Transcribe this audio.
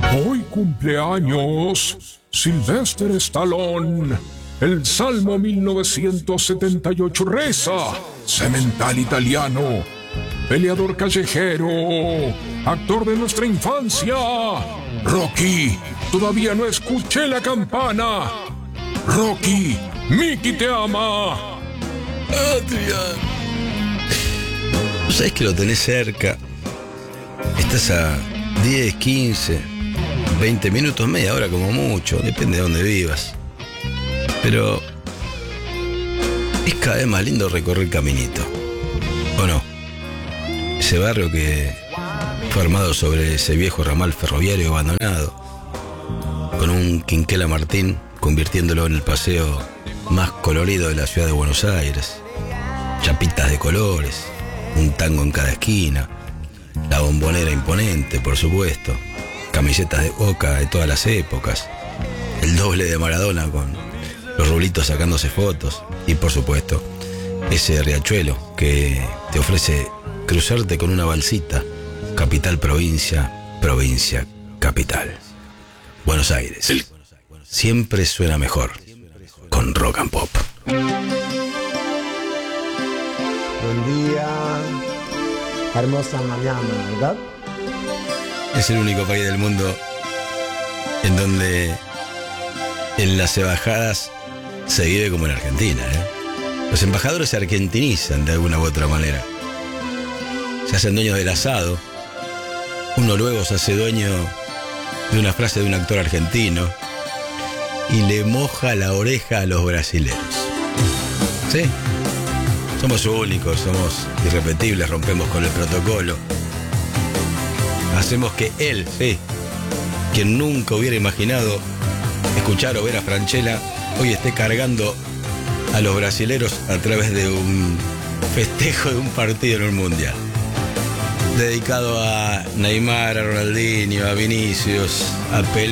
Hoy cumpleaños Sylvester Stallone. El Salmo 1978 reza: semental italiano, peleador callejero, actor de nuestra infancia. Rocky, todavía no escuché la campana. Rocky, Mickey te ama. Adrián, sabes que lo tenés cerca. Estás a 10, 15, 20 minutos, media hora como mucho, depende de dónde vivas. Pero es cada vez más lindo recorrer caminito, ¿o no? Ese barrio que fue armado sobre ese viejo ramal ferroviario abandonado, con un Quinquela Martín convirtiéndolo en el paseo más colorido de la ciudad de Buenos Aires. Chapitas de colores, un tango en cada esquina, la bombonera imponente, por supuesto, camisetas de Boca de todas las épocas, el doble de Maradona con los rulitos sacándose fotos y, por supuesto, ese riachuelo que te ofrece cruzarte con una balsita, capital, provincia, provincia, capital. Buenos Aires siempre suena mejor con Rock and Pop. Buen día, hermosa mañana, ¿verdad? Es el único país del mundo en donde en las embajadas se vive como en Argentina, ¿eh? Los embajadores se argentinizan de alguna u otra manera. Se hacen dueños del asado. Uno luego se hace dueño de una frase de un actor argentino y le moja la oreja a los brasileros. ¿Sí? Somos únicos, somos irrepetibles, rompemos con el protocolo. Hacemos que él, sí, quien nunca hubiera imaginado escuchar o ver a Franchella, hoy esté cargando a los brasileros a través de un festejo de un partido en un mundial. Dedicado a Neymar, a Ronaldinho, a Vinicius, a Pelé.